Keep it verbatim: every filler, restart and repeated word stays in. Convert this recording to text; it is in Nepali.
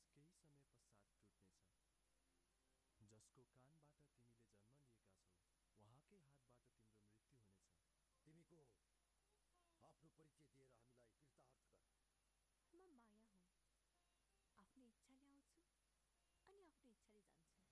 केही समय पश्चात टुट्नेछ। जसको कानबाट तिमीले जन्म लिएका छौ उहाँकै हातबाट तिम्रो मृत्यु हुनेछ। तिमी को हौ? आफ्नो परिचय दिएर हामीलाई कृतार्थ गर। म माया हुँ। आफ्नो इच्छाले आउँछु अनि आफ्नो इच्छाले जान्छु।